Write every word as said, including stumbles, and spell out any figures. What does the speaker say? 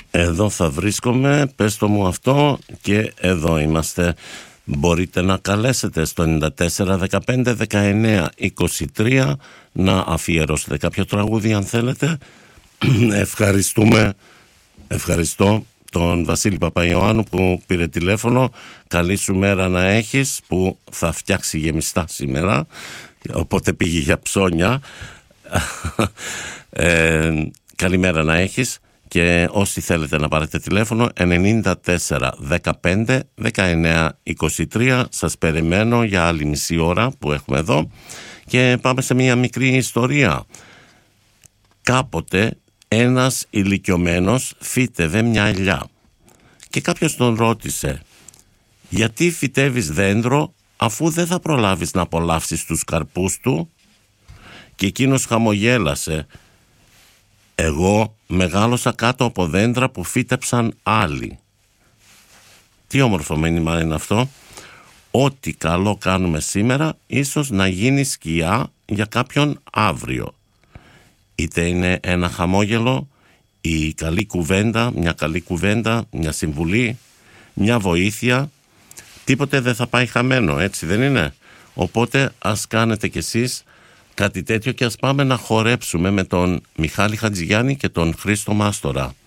Εδώ θα βρίσκομαι, πες το μου αυτό, και εδώ είμαστε. Μπορείτε να καλέσετε στο ενενήντα τέσσερα δεκαπέντε δεκαεννέα είκοσι τρία να αφιερώσετε κάποιο τραγούδι αν θέλετε. Ευχαριστούμε, ευχαριστώ τον Βασίλη Παπαϊωάννου που πήρε τηλέφωνο. Καλή σου μέρα να έχεις, που θα φτιάξει γεμιστά σήμερα, οπότε πήγε για ψώνια. ε, καλημέρα να έχεις. Και όσοι θέλετε να πάρετε τηλέφωνο, ενενήντα τέσσερα δεκαπέντε δεκαεννέα είκοσι τρία, σας περιμένω για άλλη μισή ώρα που έχουμε εδώ. Και πάμε σε μια μικρή ιστορία. Κάποτε ένας ηλικιωμένος φύτευε μια ελιά και κάποιος τον ρώτησε, γιατί φυτεύεις δέντρο αφού δεν θα προλάβεις να απολαύσεις τους καρπούς του? Και εκείνος χαμογέλασε, εγώ μεγάλωσα κάτω από δέντρα που φύτεψαν άλλοι. Τι όμορφο μήνυμα είναι αυτό. Ό,τι καλό κάνουμε σήμερα ίσως να γίνει σκιά για κάποιον αύριο. Είτε είναι ένα χαμόγελο ή καλή κουβέντα, μια καλή κουβέντα, μια συμβουλή, μια βοήθεια. Τίποτε δεν θα πάει χαμένο, έτσι δεν είναι? Οπότε ας κάνετε κι εσείς κάτι τέτοιο και ας πάμε να χορέψουμε με τον Μιχάλη Χατζηγιάννη και τον Χρήστο Μάστορα.